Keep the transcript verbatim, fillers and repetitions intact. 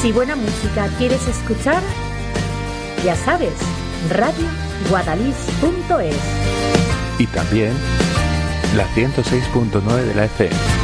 Si buena música quieres escuchar, ya sabes, radio guadalix punto es. Y también la ciento seis punto nueve de la F M.